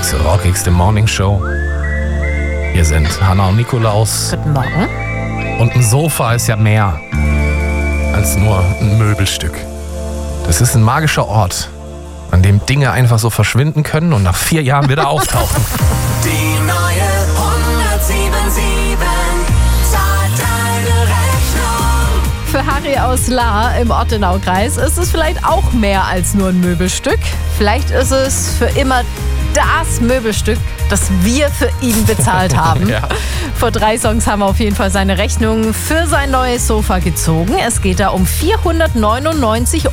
Niederösterreichs rockigste Morningshow. Hier sind Hanna und Nikolaus. Guten Morgen. Und ein Sofa ist ja mehr als nur ein Möbelstück. Das ist ein magischer Ort, an dem Dinge einfach so verschwinden können und nach 4 Jahren wieder auftauchen. Die neue 107.7 zahlt deine Rechnung. Für Harry aus Lahr im Ortenaukreis ist es vielleicht auch mehr als nur ein Möbelstück. Vielleicht ist es für immer das Möbelstück, das wir für ihn bezahlt haben. Ja. Vor 3 Songs haben wir auf jeden Fall seine Rechnung für sein neues Sofa gezogen. Es geht da um 499,99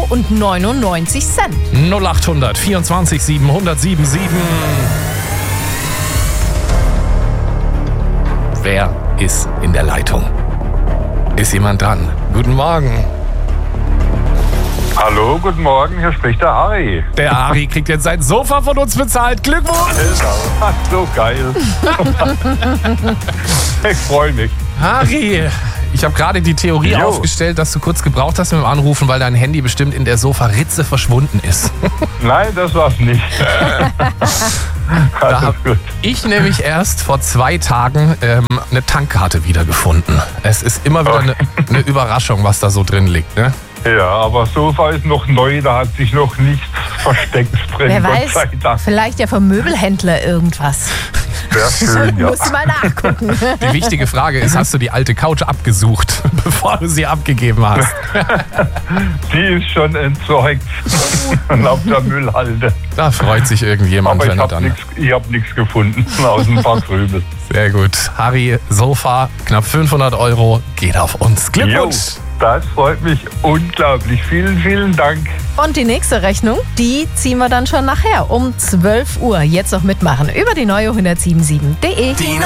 €. 0800 24 700 Wer ist in der Leitung? Ist jemand dran? Guten Morgen. Hallo, guten Morgen, hier spricht der Ari. Der Ari kriegt jetzt sein Sofa von uns bezahlt. Glückwunsch! Ach, so geil. Ich freue mich. Harry, ich habe gerade die Theorie Jo. aufgestellt, dass du kurz gebraucht hast mit dem Anrufen, weil dein Handy bestimmt in der Sofaritze verschwunden ist. Nein, das war's nicht. Da Alles habe gut. ich nämlich erst vor 2 Tagen eine Tankkarte wiedergefunden. Es ist immer wieder eine Überraschung, was da so drin liegt, ne? Ja, aber Sofa ist noch neu, da hat sich noch nichts versteckt drin. Wer Gott weiß, sei Dank. vielleicht ja vom Möbelhändler irgendwas. Sehr schön, ja. Musst du mal nachgucken. Die wichtige Frage ist, hast du die alte Couch abgesucht, bevor du sie abgegeben hast? Die ist schon entsorgt und auf der Müllhalde. Da freut sich irgendjemand, Aber wenn er dann... ich hab nichts gefunden aus dem Fachgrübel. Sehr gut. Harry, Sofa, knapp 500 €, geht auf uns. Glückwunsch! Das freut mich unglaublich. Vielen, vielen Dank. Und die nächste Rechnung, die ziehen wir dann schon nachher um 12 Uhr. Jetzt noch mitmachen über die neue 107.7.de. Die neue